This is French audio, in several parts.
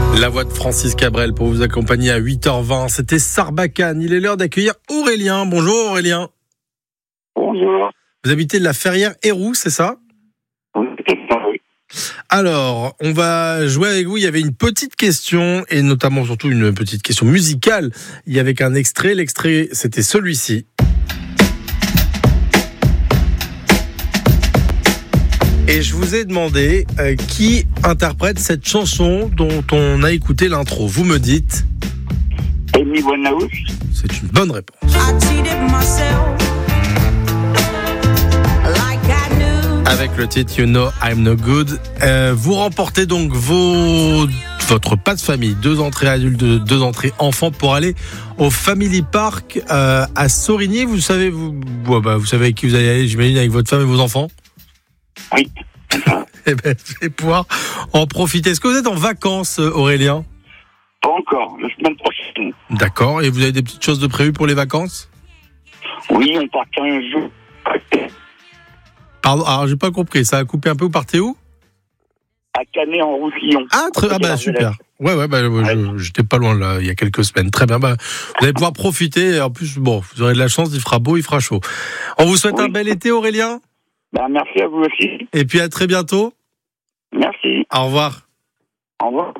La voix de Francis Cabrel pour vous accompagner à 8h20. C'était Sarbacane. Il est l'heure d'accueillir Aurélien. Bonjour Aurélien. Bonjour. Vous habitez de la Ferrière-Héroux, c'est ça ? Oui. Alors, on va jouer avec vous. Il y avait une petite question, et notamment surtout une petite question musicale. Il y avait qu'un extrait. L'extrait, c'était celui-ci. Et je vous ai demandé qui interprète cette chanson dont on a écouté l'intro. Vous me dites... Amy Winehouse. C'est une bonne réponse. Avec le titre You Know I'm No Good. Vous remportez donc votre passe famille, 2 entrées adultes, 2 entrées enfants pour aller au Family Park à Sorigny. Vous savez avec qui vous allez aller, j'imagine, avec votre femme et vos enfants ? Oui. Eh bien, vous allez pouvoir en profiter. Est-ce que vous êtes en vacances, Aurélien ? Pas encore, la semaine prochaine. D'accord. Et vous avez des petites choses de prévues pour les vacances ? Oui, on part 15 jours. Pardon, alors j'ai pas compris. Ça a coupé un peu. Vous partez où ? À Canet-en-Roussillon. Super. Ouais, j'étais pas loin là, il y a quelques semaines. Très bien. Vous allez pouvoir profiter. En plus, vous aurez de la chance. Il fera beau, il fera chaud. On vous souhaite un bel été, Aurélien. Merci à vous aussi. Et puis à très bientôt. Merci. Au revoir. Au revoir.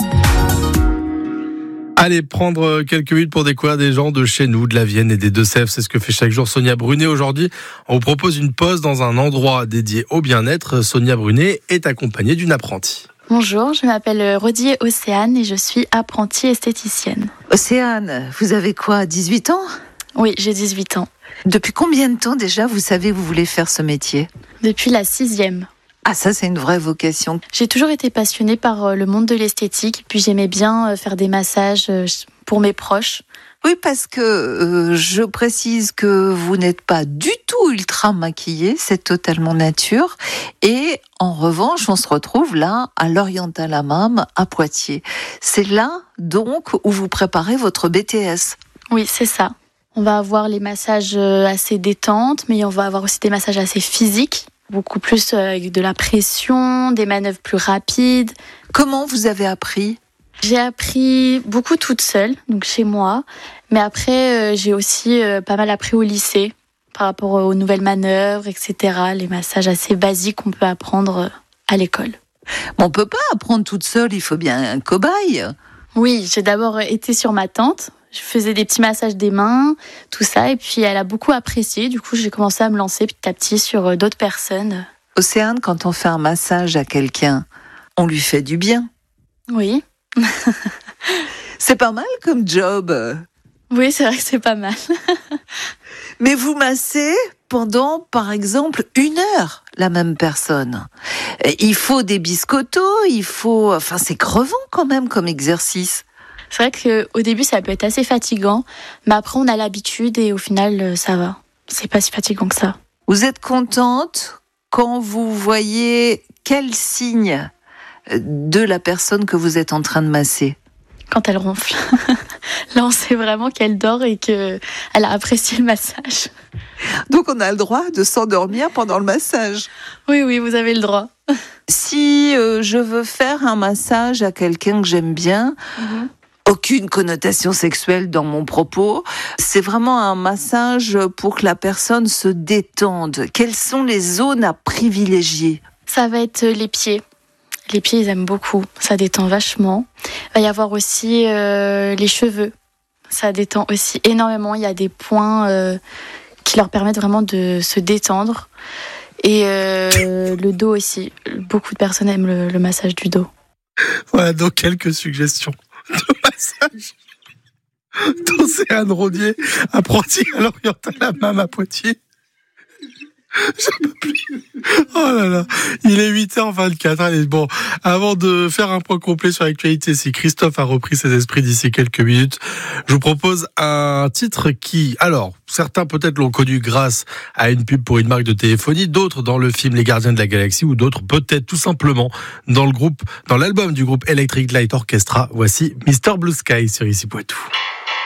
Allez, prendre quelques minutes pour découvrir des gens de chez nous, de la Vienne et des Deux-Sèvres. C'est ce que fait chaque jour Sonia Brunet. Aujourd'hui, on vous propose une pause dans un endroit dédié au bien-être. Sonia Brunet est accompagnée d'une apprentie. Bonjour, je m'appelle Rodier Océane et je suis apprentie esthéticienne. Océane, vous avez quoi, 18 ans ? Oui, j'ai 18 ans. Depuis combien de temps déjà vous savez que vous voulez faire ce métier ? Depuis la 6e. Ah, ça c'est une vraie vocation. J'ai toujours été passionnée par le monde de l'esthétique, puis j'aimais bien faire des massages pour mes proches. Oui, parce que je précise que vous n'êtes pas du tout ultra maquillée, c'est totalement nature. Et en revanche, on se retrouve là, à l'Oriental Hammam, à Poitiers. C'est là, donc, où vous préparez votre BTS. Oui, c'est ça. On va avoir les massages assez détentes, mais on va avoir aussi des massages assez physiques, beaucoup plus avec de la pression, des manœuvres plus rapides. Comment vous avez appris ? J'ai appris beaucoup toute seule, donc chez moi. Mais après, j'ai aussi pas mal appris au lycée, par rapport aux nouvelles manœuvres, etc. Les massages assez basiques qu'on peut apprendre à l'école. On peut pas apprendre toute seule, il faut bien un cobaye. Oui, j'ai d'abord été sur ma tante. Je faisais des petits massages des mains, tout ça. Et puis, elle a beaucoup apprécié. Du coup, j'ai commencé à me lancer petit à petit sur d'autres personnes. Océane, quand on fait un massage à quelqu'un, on lui fait du bien. Oui. C'est pas mal comme job. Oui, c'est vrai que c'est pas mal. Mais vous massez pendant, par exemple, 1 heure la même personne. Il faut des biscottos, c'est crevant quand même comme exercice. C'est vrai qu'au début, ça peut être assez fatigant, mais après, on a l'habitude et au final, ça va. C'est pas si fatigant que ça. Vous êtes contente quand vous voyez quel signe de la personne que vous êtes en train de masser ? Quand elle ronfle. Là, on sait vraiment qu'elle dort et qu'elle a apprécié le massage. Donc, on a le droit de s'endormir pendant le massage. Oui, vous avez le droit. Si je veux faire un massage à quelqu'un que j'aime bien... Aucune connotation sexuelle dans mon propos. C'est vraiment un massage pour que la personne se détende. Quelles sont les zones à privilégier ? Ça va être les pieds. Les pieds, ils aiment beaucoup. Ça détend vachement. Il va y avoir aussi les cheveux. Ça détend aussi énormément. Il y a des points qui leur permettent vraiment de se détendre. Et le dos aussi. Beaucoup de personnes aiment le massage du dos. Voilà, donc quelques suggestions de massage d'Océane Rodier, apprentie à l'Oriental Hammam à Poitiers. J'en peux plus. Oh là là, il est 8h24. Allez, bon, avant de faire un point complet sur l'actualité, si Christophe a repris ses esprits d'ici quelques minutes, je vous propose un titre qui, alors, certains peut-être l'ont connu grâce à une pub pour une marque de téléphonie, d'autres dans le film Les Gardiens de la Galaxie, ou d'autres peut-être tout simplement dans l'album du groupe Electric Light Orchestra. Voici Mr. Blue Sky sur Ici Poitou.